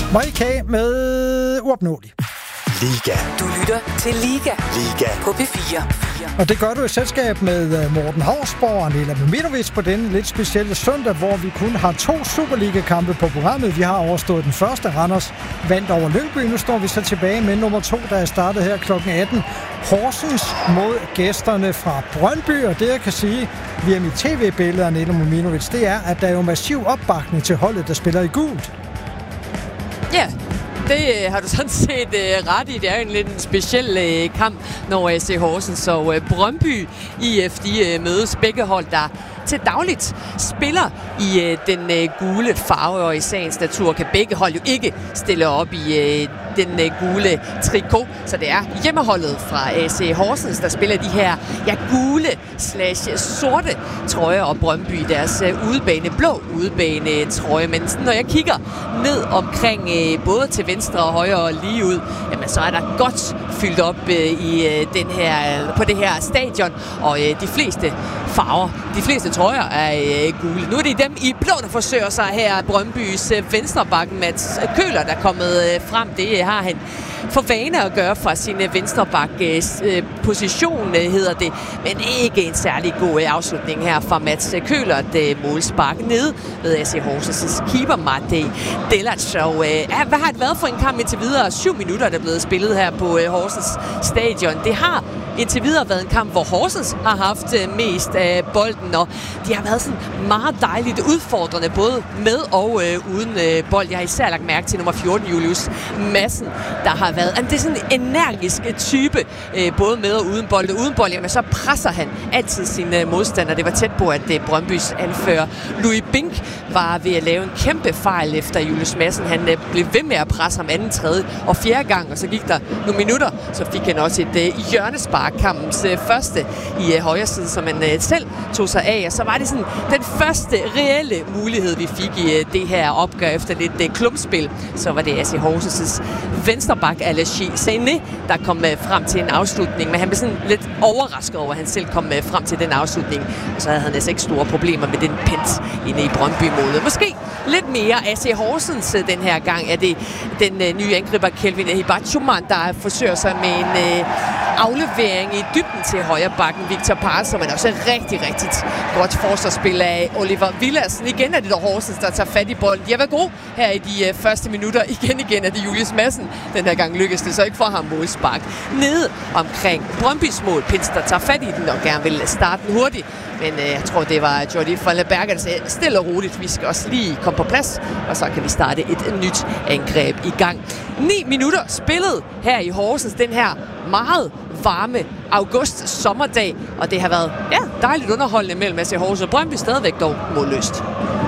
Marika med Uopnåelig. Liga. Du lytter til Liga. Liga. På P4. Og det gør du i selskab med Morten Hausborg og Nela Muminovic på denne lidt specielle søndag, hvor vi kun har 2 Superliga-kampe på programmet. Vi har overstået den første. Randers vandt over Lyngby. Nu står vi så tilbage med nummer 2, der er startet her kl. 18. Horsens mod gæsterne fra Brøndby. Og det, jeg kan sige via mit tv-billede af Nela Muminovic, det er, at der er jo massiv opbakning til holdet, der spiller i gult. Ja, det har du sådan set ret i. Det er jo en lidt en speciel kamp, når AC Horsens og Brøndby IF de mødes. Begge hold, der til dagligt spiller i den gule farve, og i sagens natur kan begge hold jo ikke stille op i den gule trikot. Så det er hjemmeholdet fra AC Horsens, der spiller de her gule/sorte trøjer, og Brøndby deres blå udebane trøje. Men når jeg kigger ned omkring både til venstre og højre og lige ud, jamen, så er der godt fyldt op på det her stadion, og de fleste farver, de fleste trøjer er gule. Nu er det dem i blå, der forsøger sig her. Brøndbys venstreback Mats Køhler, der er kommet frem. Det har han for vane at gøre fra sin venstrebackes position, hedder det. Men ikke en særlig god afslutning her fra Mats Køhler. Et målspark ned ved AC Horsens keeper Matej Delac. Og hvad har det været for en kamp indtil videre? 7 minutter, der er blevet spillet her på Horsens stadion. Det har indtil videre været en kamp, hvor Horsens har haft mest af bolden, og de har været sådan meget dejligt udfordrende, både med og uden bold. Jeg har især lagt mærke til nummer 14, Julius Madsen, der har været... Det er sådan en energisk type, både med og uden bold. Uden bold, jamen, så presser han altid sine modstandere. Det var tæt på, at Brøndbys anfører Louis Bink var ved at lave en kæmpe fejl efter Julius Madsen. Han blev ved med at presse ham anden, tredje og fjerde gang, og så gik der nogle minutter, så fik han også et hjørnespark, kampens første i højre side, som man selv tog sig af. Og så var det sådan den første reelle mulighed, vi fik i det her opgør efter lidt klumpspil. Så var det AC Horsens venstreback Alashi Sané, der kom frem til en afslutning, men han blev sådan lidt overrasket over, at han selv kom frem til den afslutning. Og så havde han altså ikke store problemer med den pent inde i Brøndby-målet. Måske lidt mere AC Horsens den her gang er det den nye angriber Kelvin Hibachuman, der forsøger sig med en aflevering i dybden til højrebacken Victor Pars, som er også rigtig, rigtig godt forsvarsspil af Oliver Villadsen. Igen er det der Horsens, der tager fat i bolden. De har været gode her i de første minutter. Igen er det Julius Madsen. Den her gang lykkes det så ikke for ham målspark. Nede omkring Brøndbys mål. Pins, der tager fat i den og gerne vil starte den hurtigt. Men jeg tror, det var Jordi van Berger, der sagde stille og roligt. Vi skal også lige komme på plads, og så kan vi starte et nyt angreb i gang. 9 minutter spillet her i Horsens. Den her meget varme august-sommerdag, og det har været dejligt underholdende mellem AC Horsens og Brøndby, stadigvæk dog målløst.